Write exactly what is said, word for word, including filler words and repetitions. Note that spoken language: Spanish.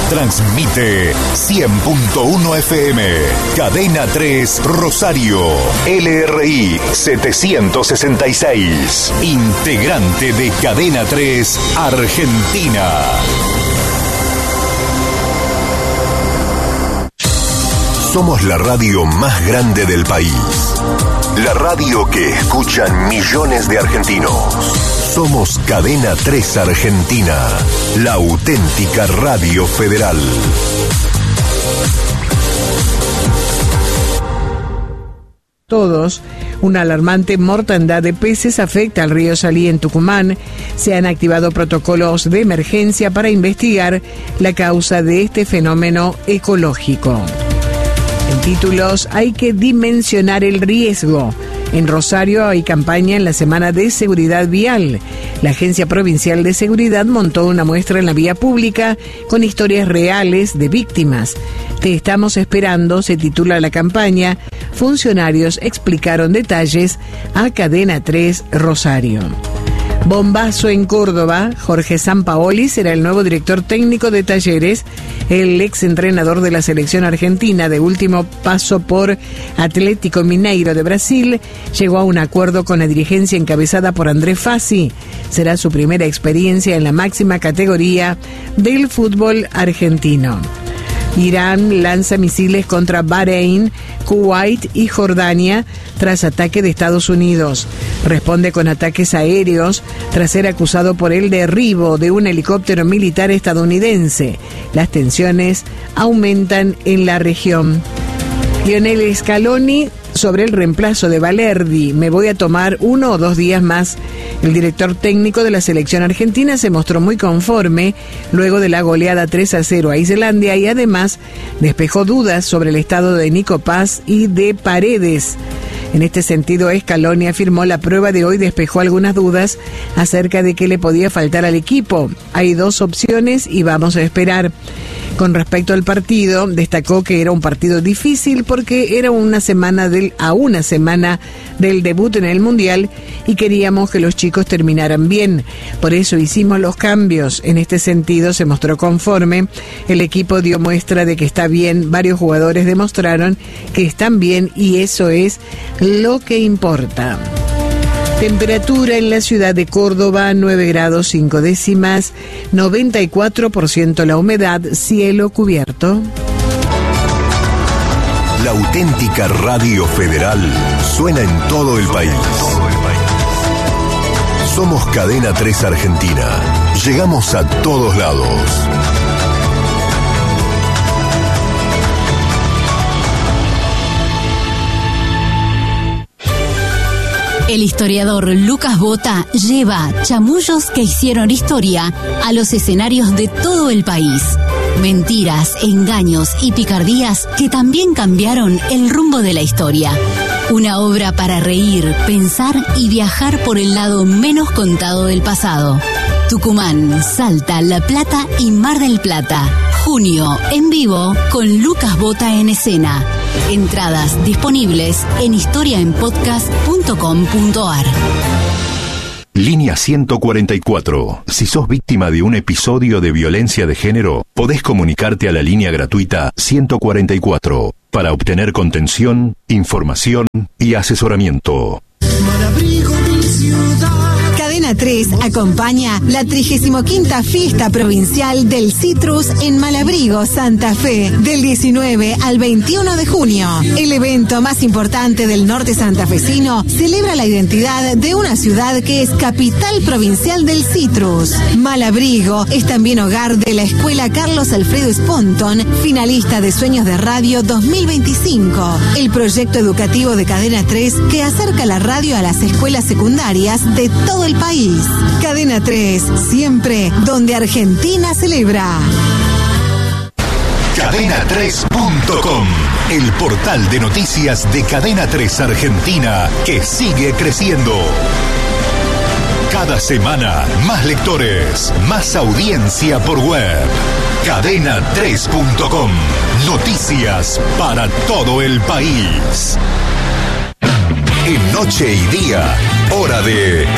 Transmite cien punto uno F M. Cadena tres Rosario. L R I setecientos sesenta y seis. Integrante de Cadena tres Argentina. Somos la radio más grande del país. La radio que escuchan millones de argentinos. Somos Cadena tres Argentina, la auténtica radio federal. Todos, una alarmante mortandad de peces afecta al río Salí en Tucumán. Se han activado protocolos de emergencia para investigar la causa de este fenómeno ecológico. En títulos, hay que dimensionar el riesgo. En Rosario hay campaña en la Semana de Seguridad Vial. La Agencia Provincial de Seguridad montó una muestra en la vía pública con historias reales de víctimas. Te estamos esperando, se titula la campaña. Funcionarios explicaron detalles a Cadena tres Rosario. Bombazo en Córdoba. Jorge Sampaoli será el nuevo director técnico de Talleres. El ex entrenador de la selección argentina, de último paso por Atlético Mineiro de Brasil, llegó a un acuerdo con la dirigencia encabezada por Andrés Fassi. Será su primera experiencia en la máxima categoría del fútbol argentino. Irán lanza misiles contra Bahrein, Kuwait y Jordania tras ataque de Estados Unidos. Responde con ataques aéreos tras ser acusado por el derribo de un helicóptero militar estadounidense. Las tensiones aumentan en la región. Lionel Scaloni sobre el reemplazo de Balerdi. Me voy a tomar uno o dos días más. El director técnico de la selección argentina se mostró muy conforme luego de la goleada tres a cero a Islandia y además despejó dudas sobre el estado de Nico Paz y de Paredes. En este sentido, Scaloni afirmó la prueba de hoy despejó algunas dudas acerca de qué le podía faltar al equipo. Hay dos opciones y vamos a esperar. Con respecto al partido, destacó que era un partido difícil porque era una semana del, a una semana del debut en el Mundial y queríamos que los chicos terminaran bien. Por eso hicimos los cambios. En este sentido, se mostró conforme. El equipo dio muestra de que está bien. Varios jugadores demostraron que están bien y eso es lo que importa. Temperatura en la ciudad de Córdoba, nueve grados cinco décimas, noventa y cuatro por ciento la humedad, cielo cubierto. La auténtica radio federal suena en todo el país. Somos Cadena tres Argentina. Llegamos a todos lados. El historiador Lucas Bota lleva chamullos que hicieron historia a los escenarios de todo el país. Mentiras, engaños y picardías que también cambiaron el rumbo de la historia. Una obra para reír, pensar y viajar por el lado menos contado del pasado. Tucumán, Salta, La Plata y Mar del Plata. Junio, en vivo, con Lucas Bota en escena. Entradas disponibles en historia en podcast punto com punto a r. Línea ciento cuarenta y cuatro. Si sos víctima de un episodio de violencia de género, podés comunicarte a la línea gratuita ciento cuarenta y cuatro para obtener contención, información y asesoramiento. Malabrigo, mi ciudad. Cadena tres acompaña la trigésima quinta Fiesta Provincial del Citrus en Malabrigo, Santa Fe, del diecinueve al veintiuno de junio. El evento más importante del norte santafesino celebra la identidad de una ciudad que es capital provincial del citrus. Malabrigo es también hogar de la Escuela Carlos Alfredo Sponton, finalista de Sueños de Radio dos mil veinticinco, el proyecto educativo de Cadena tres que acerca la radio a las escuelas secundarias de todo el país. Cadena tres, siempre donde Argentina celebra. cadena tres punto com, el portal de noticias de Cadena tres Argentina que sigue creciendo. Cada semana, más lectores, más audiencia por web. cadena tres punto com, noticias para todo el país. En noche y día, hora de